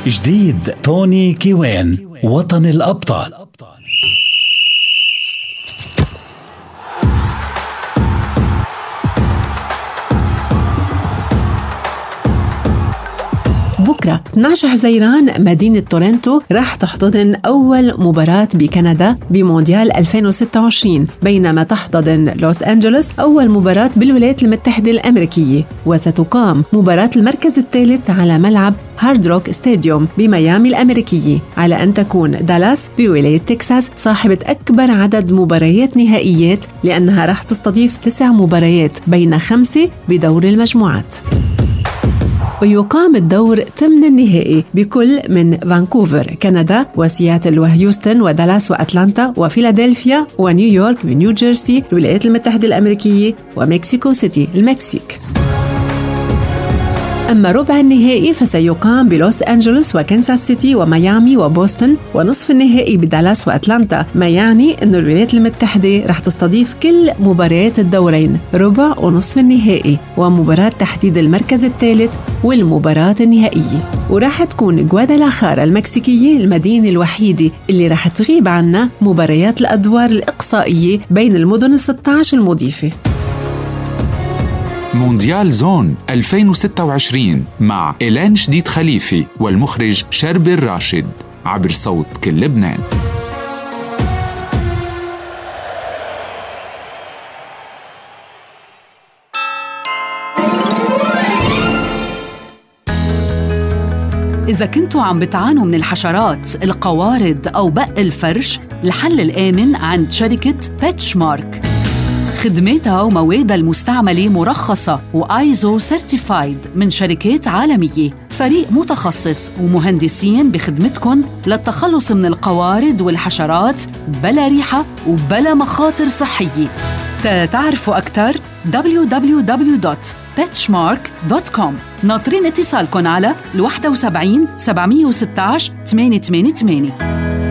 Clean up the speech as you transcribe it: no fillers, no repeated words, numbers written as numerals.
جديد توني كيوان، وطن الأبطال. بكرة 12 حزيران مدينة تورنتو راح تحتضن أول مباراة بكندا بمونديال 2026، بينما تحتضن لوس أنجلوس أول مباراة بالولايات المتحدة الأمريكية. وستقام مباراة المركز الثالث على ملعب هارد روك ستاديوم بميامي الأمريكية، على أن تكون دالاس بولاية تكساس صاحبة أكبر عدد مباريات نهائيات، لأنها راح تستضيف 9 مباريات بين 5 بدور المجموعات. ويقام الدور 8 النهائي بكل من فانكوفر كندا وسياتل وهيوستن ودالاس وأتلانتا وفيلادلفيا ونيويورك ونيوجيرسي الولايات المتحدة الأمريكية ومكسيكو سيتي المكسيك. أما ربع النهائي فسيقام بلوس أنجلوس وكنساس سيتي وميامي وبوسطن، ونصف النهائي بدالاس وأتلانتا، ما يعني أن الولايات المتحدة رح تستضيف كل مباريات الدورين، ربع ونصف النهائي ومباراة تحديد المركز الثالث والمباراة النهائية. وراح تكون غوادالاخارا المكسيكية المدينة الوحيدة اللي راح تغيب عنا مباريات الأدوار الإقصائية بين المدن 16 المضيفة. مونديال زون 2026 مع إيلان شديد خليفي والمخرج شربي الراشد، عبر صوت كل لبنان. إذا كنتوا عم بتعانوا من الحشرات، القوارض أو بق الفرش، الحل الآمن عند شركة بيتشمارك. خدماتها وموادها المستعملة مرخصة وآيزو سيرتيفايد من شركات عالمية، فريق متخصص ومهندسين بخدمتكم للتخلص من القوارض والحشرات بلا ريحة وبلا مخاطر صحية. تعرفوا أكثر www.petchmark.com. ناطرين اتصالكم على 71 716 888.